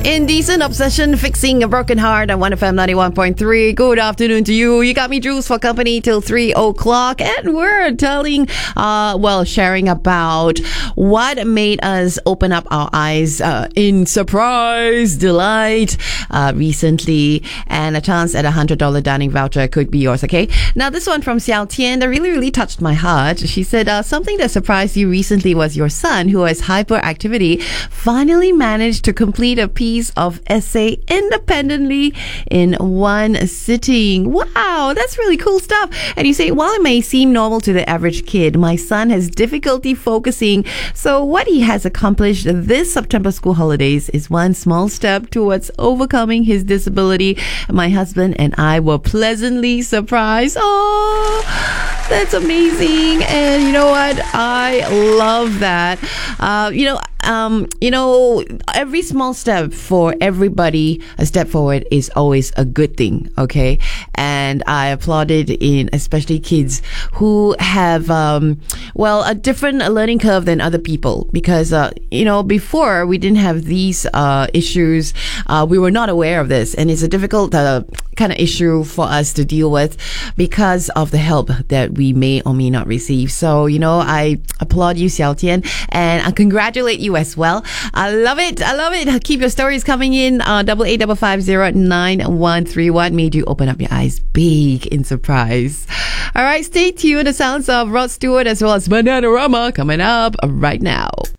Indecent Obsession, Fixing a Broken Heart on 1FM 91.3. Good afternoon to you. You got me, Jules, for company till 3 o'clock. And we're sharing about what made us open up our eyes in surprise, delight recently. And a chance at a $100 dining voucher could be yours, okay? Now, this one from Xiao Tian that really touched my heart. She said, something that surprised you recently was your son, who has hyperactivity, finally managed to complete a piece of essay independently in one sitting. Wow, that's really cool stuff. And you say, while it may seem normal to the average kid, my son has difficulty focusing. So what he has accomplished this September school holidays is one small step towards overcoming his disability. My husband and I were pleasantly surprised. Oh, that's amazing. And you know what? I love that. Every small step for everybody, a step forward is always a good thing, okay? And I applauded in especially kids who have, a different learning curve than other people because, before we didn't have these issues, we were not aware of this, and it's a difficult kind of issue for us to deal with because of the help that we may or may not receive. So, I applaud you, Xiao Tian, and I congratulate you as well. I love it. Keep your stories coming in. 8855099131 made you open up your eyes big in surprise. All right, stay tuned. The sounds of Rod Stewart as well as Bananarama coming up right now.